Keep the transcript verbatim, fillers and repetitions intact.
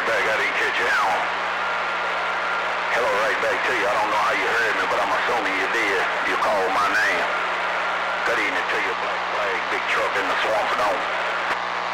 back. I didn't catch you on. Hello, right back to you. I don't know how you heard me, but I'm assuming you did. You called my name. Good evening to you, Black Flag, big truck in the swamp dome.